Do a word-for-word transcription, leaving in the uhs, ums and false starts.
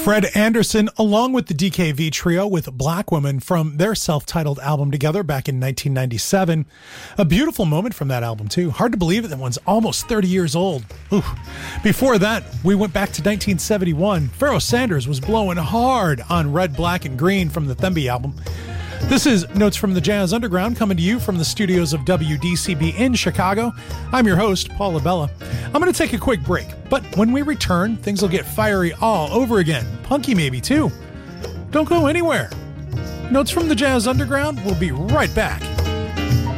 Fred Anderson, along with the D K V trio with Black Woman from their self-titled album together back in nineteen ninety-seven. A beautiful moment from that album, too. Hard to believe it, that one's almost thirty years old. Ooh. Before that, we went back to nineteen seventy-one. Pharoah Sanders was blowing hard on Red, Black, and Green from the Themby album. This is Notes from the Jazz Underground, coming to you from the studios of W D C B in Chicago. I'm your host, Paul LaBella. I'm going to take a quick break, but when we return, things will get fiery all over again. Punky maybe, too. Don't go anywhere. Notes from the Jazz Underground will be right back.